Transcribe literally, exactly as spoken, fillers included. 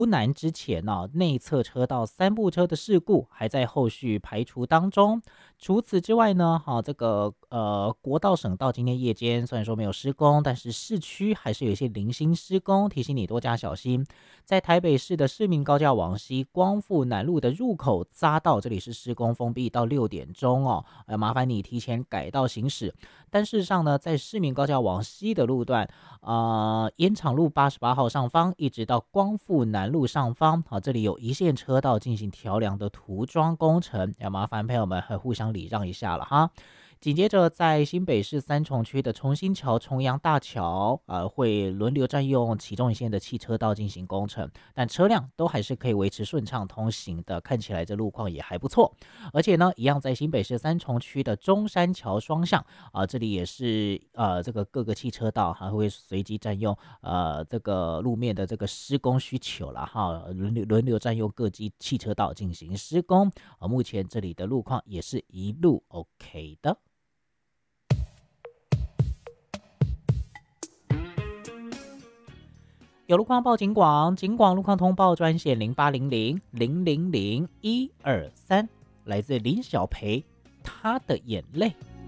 都南之前呢、内侧车道三部车的事故还在后续排除当中。除此之外呢，哈、这个呃国道省道今天夜间虽然说没有施工，但是市区还是有一些零星施工，提醒你多加小心。在台北市的市民高架往西光复南路的入口匝道，这里是施工封闭到六点钟哦，呃，麻烦你提前改道行驶。但事实上呢，在市民高架往西的路段，呃，延长路八十八号上方一直到光复南路上方，好，这里有一线车道进行调梁的涂装工程，要麻烦朋友们和互相礼让一下了哈。紧接着，在新北市三重区的重新桥、重阳大桥，呃，会轮流占用其中一线的汽车道进行工程，但车辆都还是可以维持顺畅通行的，看起来这路况也还不错。而且呢，一样在新北市三重区的中山桥双向，啊、这里也是呃这个各个汽车道还会随机占用呃这个路面的这个施工需求了哈，轮流轮流占用各机汽车道进行施工。啊、目前这里的路况也是一路 OK 的。有路况报警广，警广路况通报专线零八零零零零零一二三，来自林小培，他的眼泪。